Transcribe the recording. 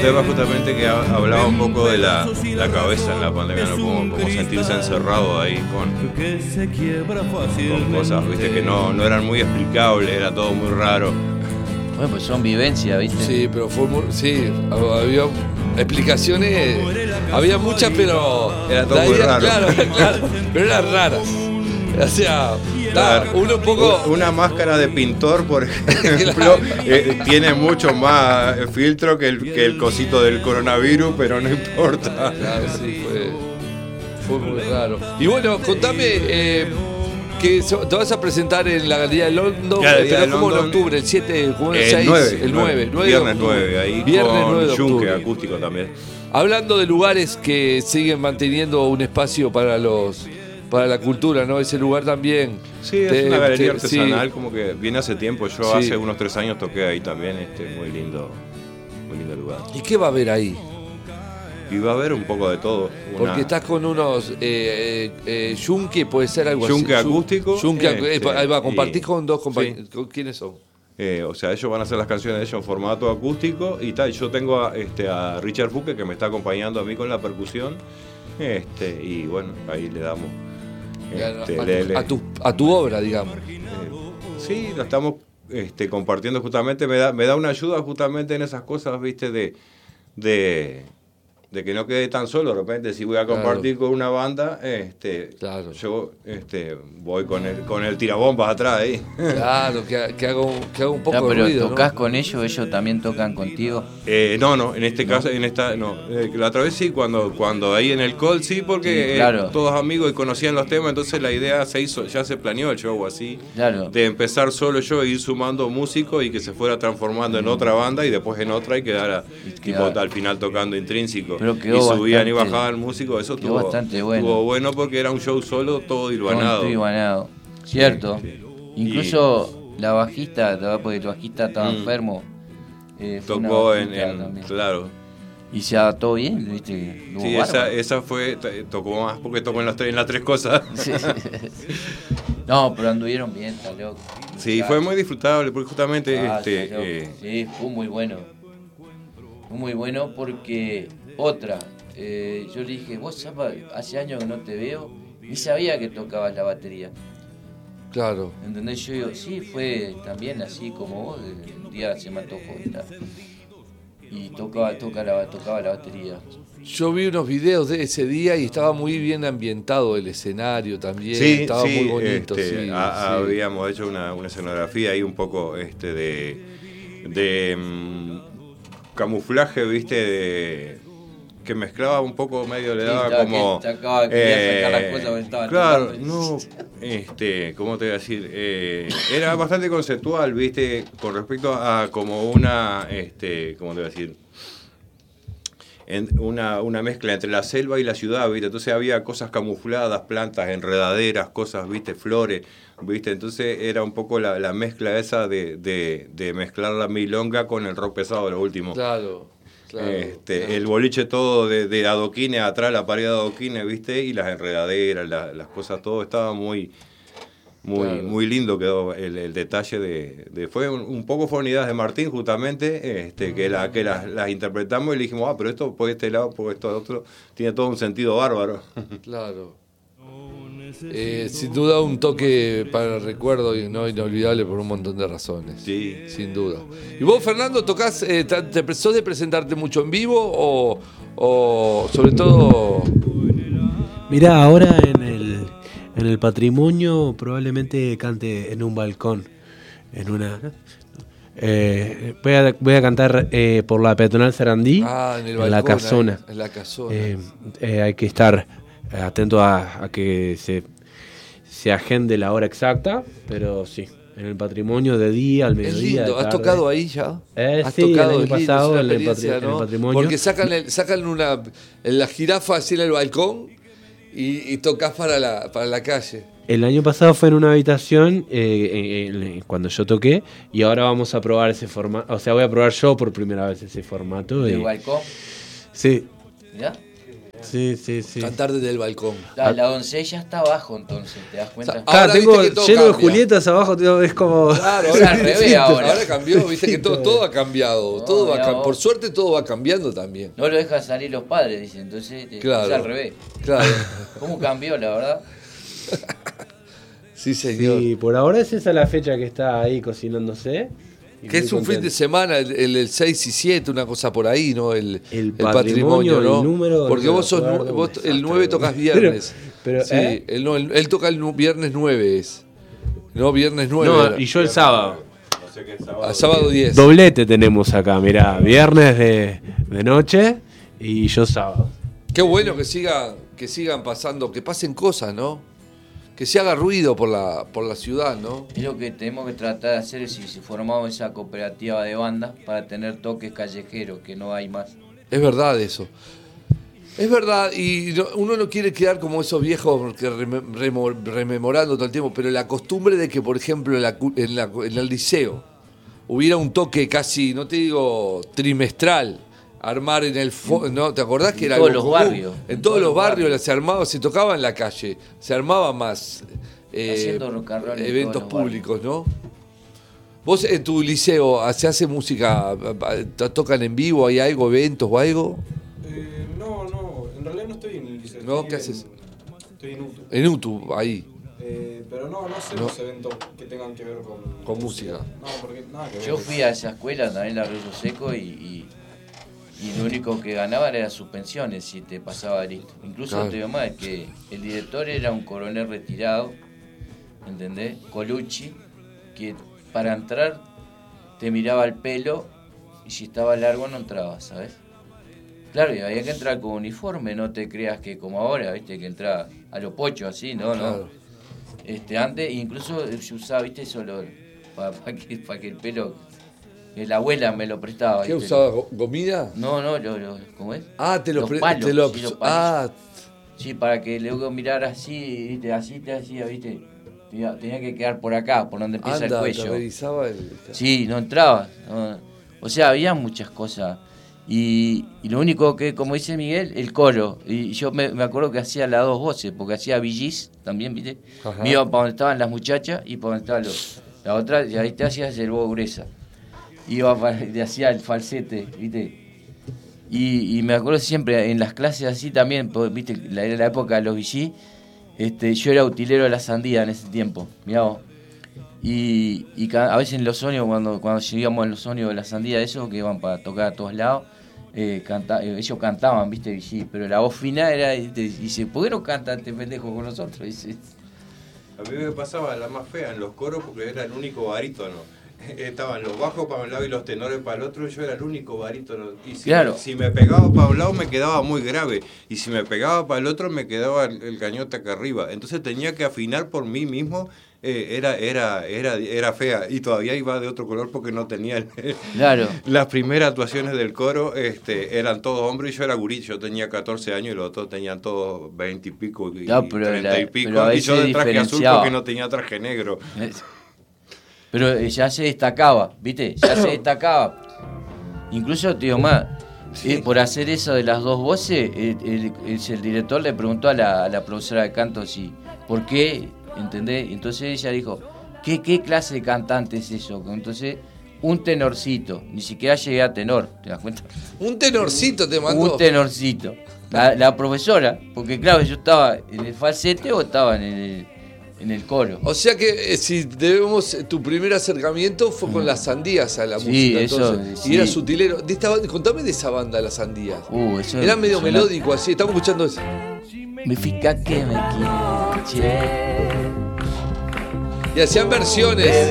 tema justamente que hablaba un poco de la cabeza en la pandemia, ¿no? Como sentirse encerrado ahí con cosas, viste, que no eran muy explicables, era todo muy raro. Bueno, pues son vivencias, ¿viste? Sí, pero había explicaciones, había muchas, pero era todo muy raro. Claro, pero eran raras. O sea, uno un poco... Una máscara de pintor, por ejemplo, tiene mucho más filtro que el cosito del coronavirus, pero no importa. Claro, sí, fue muy raro. Y bueno, contame... que te vas a presentar en la Galería de London, pero como en octubre, el 7, como el 6, 9, el 9 viernes 9, ahí viernes con 9 de Yunque octubre. acústico también. Hablando de lugares que siguen manteniendo un espacio para la cultura, ¿no? Ese lugar también. Sí, es una galería artesanal, sí. como que viene hace tiempo. Yo hace unos 3 años toqué ahí también, muy lindo lugar. ¿Y qué va a haber ahí? Y va a haber un poco de todo. Porque estás con unos yunque, puede ser algo yunque así. acústico. Ahí va, compartís con dos compañeros. Sí. ¿Quiénes son? O sea, ellos van a hacer las canciones de ellos en formato acústico y tal. Yo tengo a Richard Fuque, que me está acompañando a mí con la percusión. Y bueno, ahí le damos. A tu obra, digamos. Sí, lo estamos compartiendo justamente. Me da una ayuda justamente en esas cosas, viste, de que no quede tan solo. De repente, si voy a compartir con una banda, yo voy con el tirabombas atrás ahí. Claro, que hago un poco de pero ruido, ¿tocás ¿no? con ellos también tocan contigo? No, en este caso, no. La otra vez sí, cuando ahí en el call sí, porque Sí, claro. Todos amigos y conocían los temas, entonces la idea ya se planeó el show así, claro, de empezar solo yo e ir sumando músicos y que se fuera transformando en otra banda y después en otra y quedara tipo al final tocando intrínseco. Y subían y bajaban músicos, eso estuvo bastante bueno. Estuvo bueno porque era un show solo, todo hilvanado. Cierto. Incluso la bajista, porque el bajista estaba enfermo. Tocó claro. Y se adaptó bien, ¿viste? Sí, esa fue, tocó más porque tocó en las tres cosas. Sí. No, pero anduvieron bien, está loco. Sí, claro. Fue muy disfrutable porque justamente... sí, fue muy bueno. Fue muy bueno porque yo le dije, vos sabés, hace años que no te veo, ni sabía que tocabas la batería. Claro. ¿Entendés? Yo digo, sí, fue también así como vos, un día se me antojó y tocaba la batería. Yo vi unos videos de ese día y estaba muy bien ambientado el escenario también, estaba muy bonito. Habíamos hecho una escenografía ahí un poco de camuflaje, viste, que mezclaba un poco, medio le daba como... quería sacar las cosas que estaban claro, tocando. ¿cómo te voy a decir? Era bastante conceptual, viste, con respecto a como una, ¿cómo te voy a decir? Una mezcla entre la selva y la ciudad, ¿viste? Entonces había cosas camufladas, plantas, enredaderas, cosas, ¿viste? Flores, ¿viste? Entonces era un poco la mezcla esa de mezclar la milonga con el rock pesado, lo último. Claro. El boliche todo de adoquines, atrás la pared de adoquines, ¿viste? Y las enredaderas, las cosas, todo estaba muy lindo quedó el detalle fue un poco fue unidades de Martín justamente que las interpretamos y le dijimos pero esto por este lado, por esto otro tiene todo un sentido bárbaro. Claro. Sin duda un toque para el recuerdo y no inolvidable por un montón de razones. Sí, sin duda. ¿Y vos, Fernando, tocás, sos de presentarte mucho en vivo o sobre todo? Mirá, ahora en el Patrimonio probablemente cante en un balcón, voy a cantar por la peatonal Sarandí, en la casona. En la casona. Hay que estar atento a que se agende la hora exacta, pero sí, en el Patrimonio de día, al mediodía. Es lindo, ¿has tocado ahí ya? ¿Has sí, tocado el año pasado en el Patrimonio. Porque sacan la jirafa así en el balcón y tocas para la calle. El año pasado fue en una habitación cuando yo toqué y ahora vamos a probar ese formato. O sea, voy a probar yo por primera vez ese formato. ¿De balcón? Sí. ¿Ya? Sí. Cantar desde el balcón. La doncella está abajo, entonces, ¿te das cuenta? Ahora tengo viste que todo lleno de cambia. Julietas abajo, tío, es como... Claro, Es al revés ahora. cambió, viste que todo ha cambiado. No, Todo mirá vos. por suerte todo va cambiando también. No lo dejan salir los padres, dicen, entonces Claro. es al revés. Claro. ¿Cómo cambió, la verdad? Sí, señor. Sí, por ahora es esa la fecha que está ahí cocinándose. Y Que muy es un fin contento. de semana, el 6 y 7, una cosa por ahí, ¿no? El patrimonio, ¿no? el número, Porque no vos sos me acuerdo, vos un el 9 desastre, tocas boludo. viernes. Pero, sí, ¿eh? él toca el viernes 9 es. No, viernes 9. No, y yo el sábado. No sé qué sábado. A sábado 10. Doblete tenemos acá, mirá, viernes de noche y yo sábado. Qué bueno que sigan pasando, que pasen cosas, ¿no? Que se haga ruido por la ciudad, ¿no? Es lo que tenemos que tratar de hacer si formamos esa cooperativa de bandas para tener toques callejeros, que no hay más. Es verdad eso. Es verdad, y uno no quiere quedar como esos viejos que rememorando todo el tiempo, pero la costumbre de que, por ejemplo, en el liceo hubiera un toque casi, no te digo trimestral, armar en el ¿no? ¿Te acordás que era todos algo los común? barrios. En todos los barrios se armaba, se tocaba en la calle, se armaba más Haciendo rock and roll en eventos todos los públicos, ¿no? Vos en tu liceo se hace música, tocan en vivo, hay algo, eventos o algo. No, en realidad no estoy en el liceo. ¿No? Estoy ¿Qué haces? Estoy en UTU. En UTU, ahí, Pero no hacemos eventos que tengan que ver con música. No, porque nada que ver. Yo fui a esa escuela también, la Arroyo Seco, y lo único que ganaban eran suspensiones si te pasaba listo. Incluso Claro. te digo más, que el director era un coronel retirado, ¿entendés? Colucci, que para entrar te miraba el pelo y si estaba largo no entrabas, ¿sabes? Claro, y había que entrar con uniforme, no te creas que como ahora, ¿viste? Que entraba a lo pocho así, no. Claro. Antes incluso se usaba, ¿viste? Solo para que el pelo... La abuela me lo prestaba. ¿Qué ¿viste? usaba? ¿Gomina? No, ¿cómo es? Ah, te lo Los pre- palos, te lo sí, los ah, palos. Sí, para que luego mirar así, ¿viste? Así te hacía, ¿viste? Tenía que quedar por acá, por donde empieza anda, el te cuello. revisaba el... Sí, no entraba. No. O sea, había muchas cosas. Y lo único que, como dice Miguel, el coro. Y yo me acuerdo que hacía las dos voces, porque hacía Villis también, ¿viste? Ajá. Me iba para donde estaban las muchachas y para donde estaban la otra, y ahí te hacías el voz gruesa. Te hacía el falsete, ¿viste? Y me acuerdo siempre, en las clases así también, porque, ¿viste? Era la época de los Villis, yo era utilero de la sandía en ese tiempo, mirá vos. Y a veces en los sonios, cuando llegábamos en los sonios de la sandía, esos que iban para tocar a todos lados, ellos cantaban, ¿viste? Villis, pero la voz fina era, dice, ¿por qué no canta este pendejo con nosotros? Dice. A mí me pasaba la más fea en los coros porque era el único barítono. Estaban los bajos para un lado y los tenores para el otro, yo era el único barítono. Y si me pegaba para un lado me quedaba muy grave, y si me pegaba para el otro me quedaba el cañote acá arriba. Entonces tenía que afinar por mí mismo, era fea, y todavía iba de otro color porque no tenía Claro. Las primeras actuaciones del coro eran todos hombres y yo era gurí, yo tenía 14 años y los otros tenían todos 20 y pico y No, pero 30 y pico, pero a y yo veces de traje azul diferenciaba. porque no tenía traje negro. Pero ya se destacaba, ¿viste? Ya se destacaba. Incluso, te digo más, por hacer eso de las dos voces, el director le preguntó a la profesora de canto si, ¿por qué? ¿Entendés? Entonces ella dijo, ¿qué clase de cantante es eso? Entonces, un tenorcito, ni siquiera llegué a tenor, ¿te das cuenta? Un tenorcito te mandó. Un tenorcito. La profesora, porque claro, yo estaba en el falsete o estaba en el coro. O sea que si debemos, tu primer acercamiento fue con las sandías a la Sí, música, eso, entonces. sí. Y eras utilero. Contame de esa banda, las sandías. Eso Era medio suena- melódico así, estamos escuchando eso. Me fica que me quiere, che. Y hacían versiones.